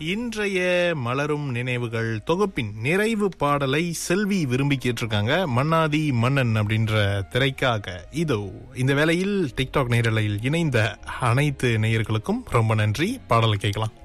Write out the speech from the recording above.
இன்றைய மலரும் நினைவுகள் தொகுப்பின் நிறைவு பாடலை செல்வி விரும்பி கேட்டிருக்காங்க. மன்னாதி மன்னன் அப்படின்ற திரைக்காக இதோ இந்த வேளையில் டிக்டாக் நேரலையில் இணைந்த அனைத்து நேயர்களுக்கும் ரொம்ப நன்றி. பாடலை கேட்கலாம்.